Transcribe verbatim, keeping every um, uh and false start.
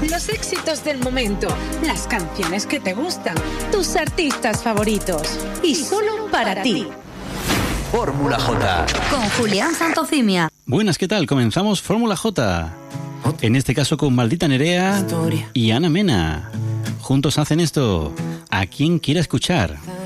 Los éxitos del momento, las canciones que te gustan, tus artistas favoritos. Y solo para ti. Fórmula J. Con Julián Santofimia. Buenas, ¿qué tal? Comenzamos Fórmula J. En este caso con Maldita Nerea y Ana Mena. Juntos hacen esto. ¿A quién quiere escuchar?